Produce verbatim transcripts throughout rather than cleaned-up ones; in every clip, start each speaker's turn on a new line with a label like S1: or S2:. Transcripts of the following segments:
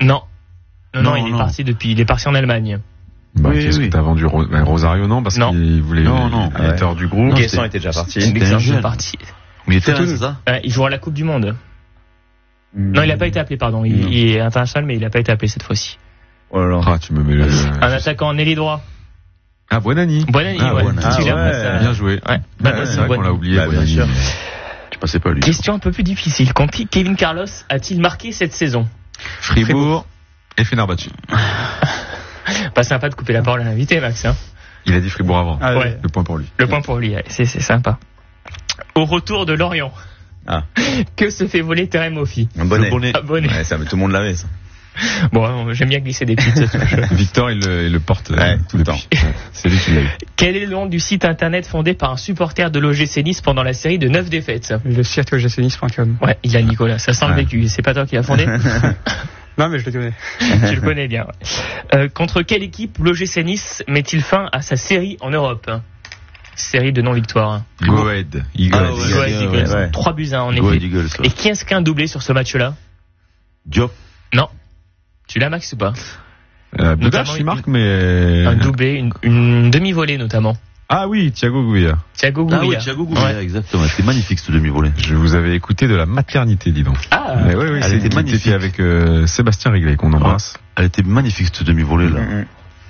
S1: Non. Non, non,
S2: Non,
S1: il est
S2: non.
S1: parti depuis, il est parti en Allemagne.
S3: Bah,
S2: Oui,
S3: qu'est-ce
S2: oui.
S3: que t'as vendu Ro- bah, Rosario, non, parce
S1: Non.
S3: qu'il voulait,
S2: Non, non.
S3: il était hors du groupe.
S4: Guesson était déjà parti.
S2: C'était
S1: Guesson
S2: un
S1: est
S2: jeune.
S1: parti.
S2: Mais il était
S4: Terrain,
S2: tout.
S4: c'est ça?
S1: Ouais, il jouera la Coupe du Monde. Non, il n'a pas été appelé, pardon. Il,
S2: Non.
S1: il est international, mais il n'a pas été appelé cette fois-ci.
S4: Oh là là.
S3: Ah, tu me mets le.
S1: Un attaquant en ailier droit.
S3: Ah, Buonanni.
S1: Buonanni,
S3: Ah,
S1: ouais.
S3: Buonanni.
S1: Titulaire
S4: Ah, ouais.
S1: face à-
S3: Bien joué.
S1: Ouais. Bah,
S3: Ouais,
S1: c'est
S3: c'est vrai qu'on
S1: Buonanni.
S3: l'a oublié,
S4: Bah, bien
S3: Buonanni.
S4: sûr.
S2: Tu passais pas lui.
S1: Question un peu plus difficile. Contre qui Kevin Carlos a-t-il marqué cette saison?
S3: Fribourg et Fenerbahçe.
S1: Pas sympa de couper la parole à l'invité, Max. Hein.
S3: Il a dit Fribourg avant.
S1: Ah, ouais.
S3: Le point pour lui.
S1: Le point pour lui, ouais. c'est, c'est sympa. Au retour de Lorient,
S4: Ah.
S1: que se fait voler Terem Moffi?
S4: Un bonnet.
S2: Le bonnet.
S1: Ah, bonnet.
S4: Ouais, ça, tout le monde l'avait, ça.
S1: Bon, j'aime bien glisser des petites touches.
S3: Victor, il le, il le porte
S4: Ouais,
S3: euh,
S4: tout le
S3: depuis. Ouais, c'est lui qui l'a eu.
S1: Quel est le nom du site internet fondé par un supporter de l'O G C Nice pendant la série de neuf défaites?
S5: Le site o g c nice point com.
S1: Ouais, il a Nicolas, ça sent le
S3: Ouais.
S1: vécu. C'est pas toi qui l'as fondé?
S5: Non, mais je le connais.
S1: Tu le connais bien. Ouais. Euh, contre quelle équipe l'O G C Nice met-il fin à sa série en Europe? Série de non-victoire.
S3: Go ahead. Eagle.
S2: Ah, ouais.
S1: Go Ahead Eagles.
S4: ouais.
S1: trois buts à un en
S2: Go
S1: effet.
S2: Eagles, ça.
S1: Et qui inscrit un doublé sur ce match-là?
S2: Diop.
S1: Non. Tu l'as, Max, ou pas?
S3: Euh,
S1: Notamment
S3: Boudache, il
S1: une-
S3: marque, mais.
S1: Un doublé, une, une demi-volée notamment.
S3: Ah oui, Thiago Gouilla.
S1: Thiago
S2: Ah oui,
S1: Gouilla.
S2: Thiago Gouilla,
S1: Ouais.
S2: exactement. C'était magnifique ce demi-volée.
S3: Je vous avais écouté de la maternité, dis donc.
S1: Ah,
S3: Mais oui, oui,
S2: elle
S3: c'est-
S2: était
S3: t'étais
S2: magnifique.
S3: avec euh, Sébastien Réglet, qu'on embrasse.
S2: Elle était magnifique cette demi-volée là.
S4: Mm, mm.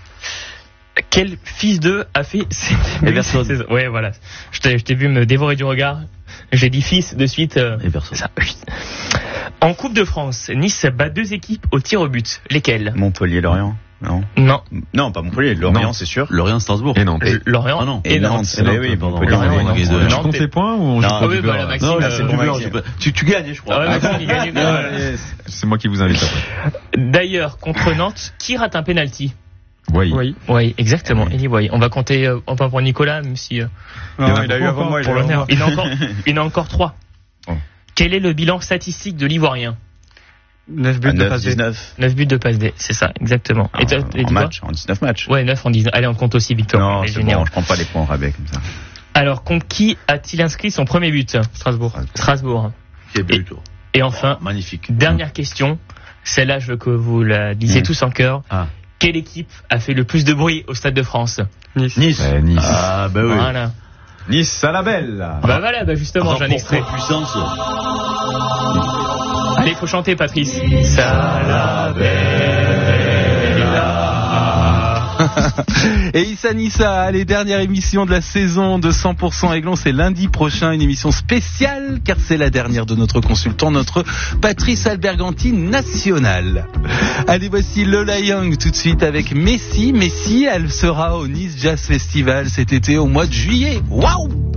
S1: quel fils d'eux a fait cette
S2: Everson.
S1: cette saison? Ouais, voilà. Je t'ai, je t'ai vu me dévorer du regard. J'ai dit fils de suite. euh,
S2: Everson.
S1: ça, oui. En Coupe de France, Nice bat deux équipes au tir au but. Lesquelles?
S4: Montpellier-Lorient. Non.
S1: Non.
S4: Non, pas Montpellier. Lorient,
S3: Non.
S4: c'est sûr.
S2: Lorient Strasbourg.
S3: Et Nantes.
S1: Lorient
S2: Ah non.
S1: et
S4: Et
S1: Nantes.
S4: Nantes.
S2: Et Nantes,
S4: Eh oui,
S2: pardon.
S4: Montpellier.
S1: Lorient et
S4: Lorient.
S1: Nantes.
S2: Nantes.
S3: Tu
S1: Nantes
S3: comptes
S1: et-
S3: les points ou on
S4: Non,
S3: joue
S4: ah
S3: pas
S1: oui,
S3: du
S1: voilà,
S3: beurre, là
S1: Maxime.
S2: Non,
S1: Euh,
S2: c'est
S1: bon,
S2: du beurre,
S4: Maxime.
S2: je sais pas. Tu, tu gagnes, je crois.
S1: Ah ouais, Maxime, il gagne.
S4: Ah,
S1: Ouais.
S4: yes.
S3: C'est moi qui vous invite après.
S1: D'ailleurs, contre Nantes, qui rate un penalty?
S3: Oui.
S5: Oui.
S1: Oui, exactement. Eli Boy. On va compter euh, un point pour Nicolas, même si euh,
S3: Il y en
S5: Non,
S3: a
S5: il a eu
S3: beaucoup
S5: avant
S3: encore
S5: moi. il
S1: pour
S5: a eu avant
S1: l'honneur,
S5: moi.
S1: il en a encore, il en a encore trois.
S4: Oh.
S1: Quel est le bilan statistique de l'Ivoirien?
S5: neuf buts
S4: À
S5: de
S4: neuf,
S5: passe D.
S4: dix-neuf.
S1: neuf buts de passe D, c'est ça, exactement. Et t'as- et
S4: En
S1: dis quoi?
S4: match, en dix-neuf matchs.
S1: Ouais, neuf en dix. Allez, on compte aussi Victor.
S4: Non,
S1: Les
S4: c'est
S1: juniors.
S4: bon, je prends pas les points en rabais comme ça.
S1: Alors, contre qui a-t-il inscrit son premier but? Strasbourg. Strasbourg.
S2: Quel but, toi.
S1: Et enfin,
S2: Magnifique.
S1: dernière question. Celle-là, je veux que vous la disiez
S4: Mm.
S1: tous en chœur.
S2: Ah.
S1: Quelle équipe a fait le plus de bruit au Stade de France?
S5: Nice.
S2: Nice.
S3: Ouais, Nice.
S2: Ah, bah oui.
S1: Voilà.
S3: Nice à la belle.
S1: Bah voilà, bah justement, j'ai un
S2: Rapport
S1: extrait.
S2: puissance.
S1: Allez, faut chanter, Patrice.
S6: Et Issa Nissa, allez, dernière émission de la saison de cent pour cent Aiglon, c'est lundi prochain, une émission spéciale, car c'est la dernière de notre consultant, notre Patrice Alberganti national. Allez, voici Lola Young tout de suite avec Messi. Messi, elle sera au Nice Jazz Festival cet été au mois de juillet. Waouh!